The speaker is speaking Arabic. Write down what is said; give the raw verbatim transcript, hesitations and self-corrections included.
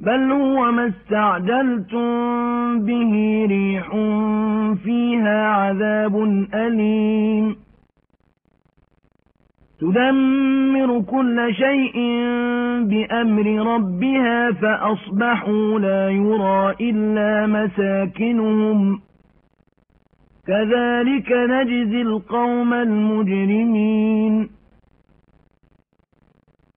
بل هو ما استعجلتم به ريح فيها عذاب أليم تدمر كل شيء بأمر ربها فأصبحوا لا يرى إلا مساكنهم كذلك نجزي القوم المجرمين